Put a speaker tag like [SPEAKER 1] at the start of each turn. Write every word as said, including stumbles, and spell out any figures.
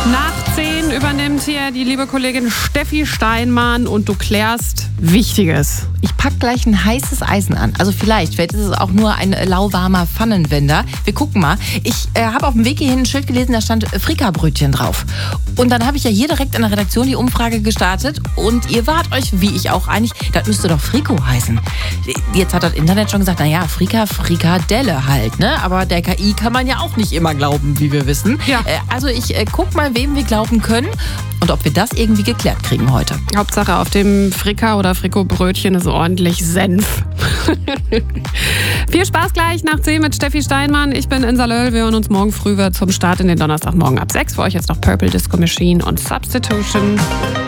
[SPEAKER 1] Nach zehn übernimmt hier die liebe Kollegin Steffi Steinmann und du klärst Wichtiges.
[SPEAKER 2] Ich pack gleich ein heißes Eisen an. Also vielleicht, vielleicht ist es auch nur ein lauwarmer Pfannenwender. Wir gucken mal. Ich äh, habe auf dem Weg hierhin ein Schild gelesen, da stand Frikabrötchen drauf. Und dann habe ich ja hier direkt in der Redaktion die Umfrage gestartet. Und ihr wart euch, wie ich auch, einig, das müsste doch Friko heißen. Jetzt hat das Internet schon gesagt, naja, Frika, Frikadelle halt, ne? Aber der K I kann man ja auch nicht immer glauben, wie wir wissen.
[SPEAKER 1] Ja.
[SPEAKER 2] Äh, also ich äh, guck mal, wem wir glauben können und ob wir das irgendwie geklärt kriegen heute.
[SPEAKER 1] Hauptsache auf dem Frika- oder Frikobrötchen ist ordentlich Senf. Viel Spaß gleich nach zehn mit Steffi Steinmann. Ich bin Insa Löll. Wir hören uns morgen früh zum Start in den Donnerstagmorgen ab sechs. Für euch jetzt noch Purple Disco Machine und Substitution.